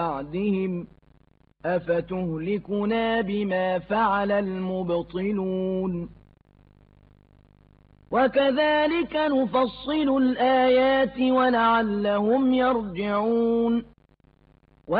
بعدهم أفتهلكنا بما فعل المبطلون وكذلك نفصل الآيات ولعلهم يرجعون